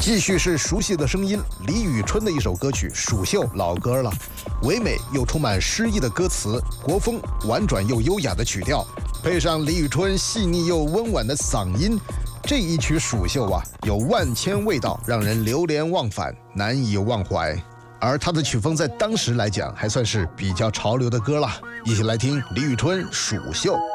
继续是熟悉的声音，李宇春的一首歌曲《蜀绣》，老歌了，唯美又充满诗意的歌词，国风婉转又优雅的曲调，配上李宇春细腻又温婉的嗓音，这一曲《蜀绣》啊，有万千味道，让人流连忘返，难以忘怀。而它的曲风在当时来讲，还算是比较潮流的歌了。一起来听李宇春《蜀绣》。